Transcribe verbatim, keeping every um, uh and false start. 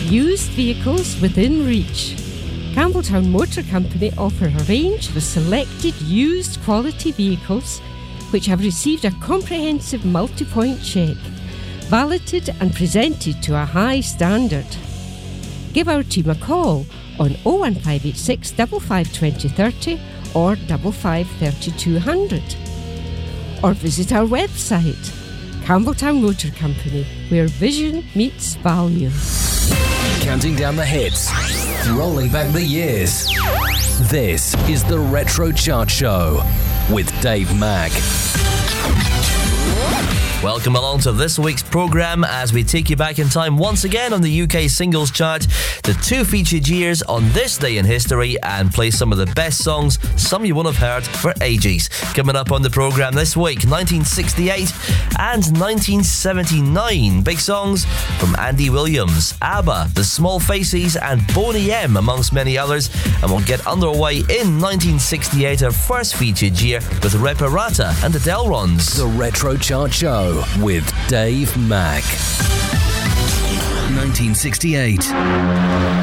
used vehicles within reach. Campbelltown Motor Company offer a range of selected used quality vehicles which have received a comprehensive multi-point check, validated and presented to a high standard. Give our team a call on oh one five eight six, five five two oh three oh or five five three two hundred. Or visit our website, Campbelltown Motor Company, where vision meets value. Counting down the hits, rolling back the years. This is the Retro Chart Show with Dave Mack. Welcome along to this week's programme as we take you back in time once again on the U K singles chart, the two featured years on this day in history, and play some of the best songs, some you won't have heard for ages. Coming up on the programme this week, nineteen sixty-eight and nineteen seventy-nine. Big songs from Andy Williams, ABBA, The Small Faces and Boney M, amongst many others. And we'll get underway in nineteen sixty-eight, our first featured year, with Reparata and the Delrons. The Retro Chart Show with Dave Mack. nineteen sixty-eight.